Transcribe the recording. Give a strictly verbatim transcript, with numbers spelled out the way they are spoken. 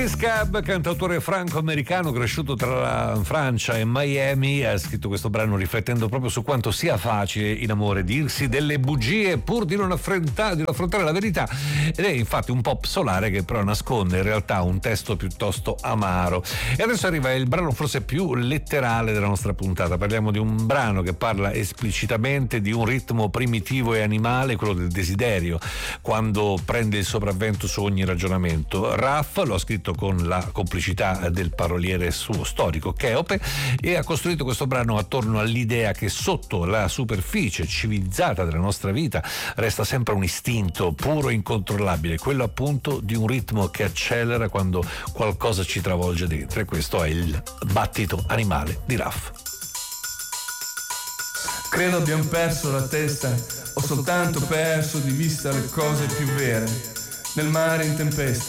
Scab, cantautore franco-americano cresciuto tra la Francia e Miami, ha scritto questo brano riflettendo proprio su quanto sia facile in amore dirsi delle bugie pur di non affrontare, di non affrontare la verità, ed è infatti un pop solare che però nasconde in realtà un testo piuttosto amaro. E adesso arriva il brano forse più letterale della nostra puntata. Parliamo di un brano che parla esplicitamente di un ritmo primitivo e animale, quello del desiderio, quando prende il sopravvento su ogni ragionamento. Raff lo ha scritto con la complicità del paroliere suo storico Cheope e ha costruito questo brano attorno all'idea che sotto la superficie civilizzata della nostra vita resta sempre un istinto puro e incontrollabile, quello appunto di un ritmo che accelera quando qualcosa ci travolge dentro, e questo è il battito animale di Raff. Credo abbiamo perso la testa, ho soltanto perso di vista le cose più vere. Nel mare in tempesta